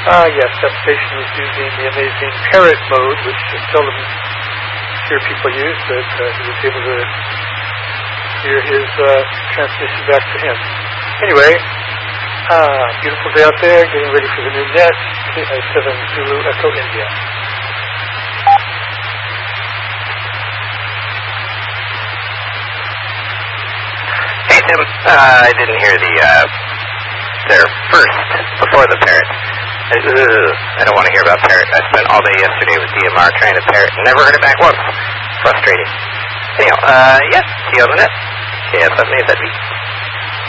Yes, that station was using the amazing parrot mode, which I seldom hear people use, but he was able to hear his transmission back to him. Anyway, beautiful day out there, getting ready for the new net, 7 Zulu Echo India. Hey Tim, I didn't hear their first, before the parrot. I don't want to hear about parrot. I spent all day yesterday with DMR trying to parrot and never heard it back once. Frustrating. Anyhow, yeah, see you on the net. KSF,